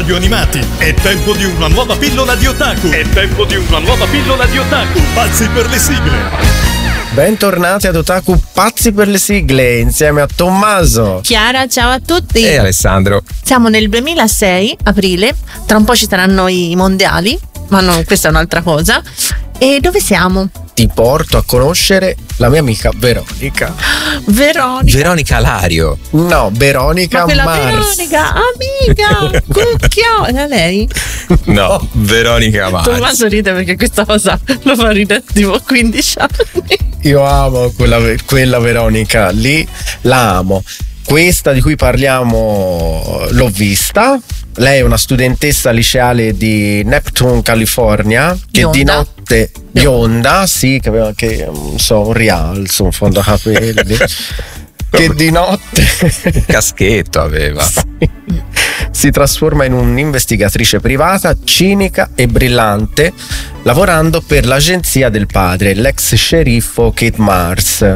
cartoni animati. È tempo di una nuova pillola di otaku. Pazzi per le sigle. Bentornati ad Otaku Pazzi per le sigle insieme a Tommaso, Chiara, ciao a tutti. E Alessandro. Siamo nel 2006, aprile, tra un po' ci saranno i mondiali, ma no, questa è un'altra cosa. E dove siamo? ti porto a conoscere la mia amica Veronica. Veronica Lario. No, Veronica Ma quella Mars. Veronica, amica, cucchio, era lei? No, Veronica Mars. Tommaso ride perché questa cosa lo fa ridere tipo 15 anni. Io amo quella Veronica lì, la amo. Questa di cui parliamo l'ho vista. Lei è una studentessa liceale di Neptune, California, che Bionda. di notte bionda, sì, che aveva anche un rialzo, un fondo capelli, che di notte Caschetto aveva. si trasforma in un'investigatrice privata, cinica e brillante, lavorando per l'agenzia del padre, l'ex sceriffo Kate Mars.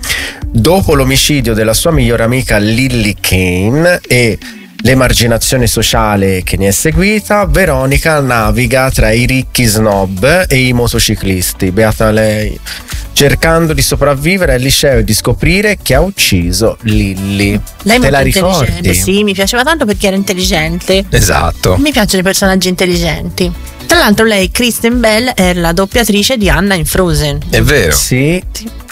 Dopo l'omicidio della sua migliore amica Lily Kane e l'emarginazione sociale che ne è seguita, Veronica naviga tra i ricchi snob e i motociclisti, beata lei, cercando di sopravvivere al liceo e di scoprire chi ha ucciso Lily. Lei è Te la molto intelligente, ricordi? sì, mi piaceva tanto perché era intelligente. Esatto. Mi piacciono i personaggi intelligenti. Tra l'altro lei, Kristen Bell, è la doppiatrice di Anna in Frozen. È vero. Sì.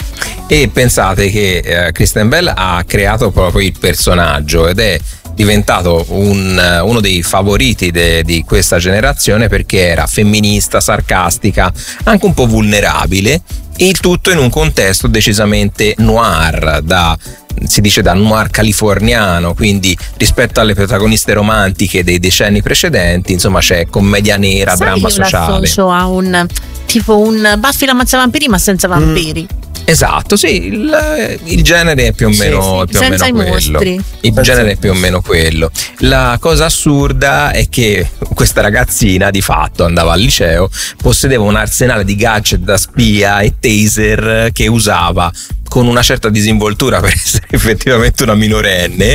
E pensate che Kristen Bell ha creato proprio il personaggio ed è diventato uno dei favoriti di questa generazione perché era femminista, sarcastica, anche un po' vulnerabile, e il tutto in un contesto decisamente noir, si dice da noir californiano, quindi rispetto alle protagoniste romantiche dei decenni precedenti, insomma c'è commedia nera, Sai dramma che io sociale. l'associo a un Buffy l'ammazza-vampiri ma senza vampiri. Esatto, sì, il genere è più o meno, sì, senza i quello. mostri. Il genere è più o meno quello. La cosa assurda è che questa ragazzina di fatto andava al liceo, possedeva un arsenale di gadget da spia e taser che usava con una certa disinvoltura per essere effettivamente una minorenne,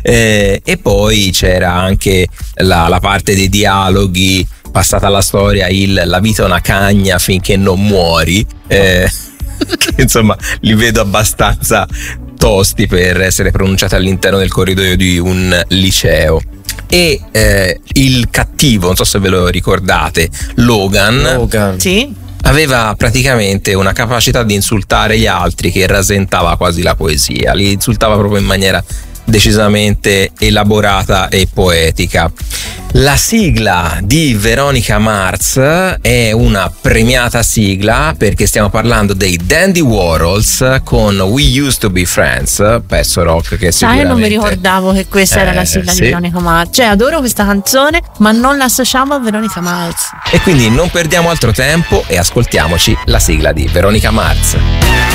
e poi c'era anche la parte dei dialoghi, passata alla storia la vita è una cagna finché non muori, che insomma li vedo abbastanza tosti per essere pronunciati all'interno del corridoio di un liceo. E il cattivo, non so se ve lo ricordate, Logan. Sì. Aveva praticamente una capacità di insultare gli altri che rasentava quasi la poesia, li insultava proprio in maniera decisamente elaborata e poetica. La sigla di Veronica Mars è una premiata sigla perché stiamo parlando dei Dandy Warhols con We Used to Be Friends, pezzo rock che sicuramente... Non mi ricordavo che questa era la sigla di Veronica Mars. Cioè adoro questa canzone ma non l'associamo a Veronica Mars. E quindi non perdiamo altro tempo e ascoltiamoci la sigla di Veronica Mars.